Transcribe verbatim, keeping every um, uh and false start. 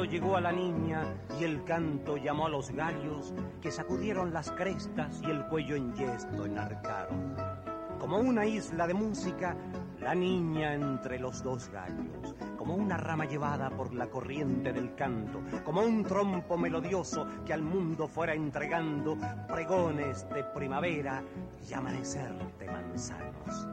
canto llegó a la niña y el canto llamó a los gallos que sacudieron las crestas y el cuello en yesto enarcaron. Como una isla de música, la niña entre los dos gallos, como una rama llevada por la corriente del canto, como un trompo melodioso que al mundo fuera entregando pregones de primavera y amanecer de manzanos.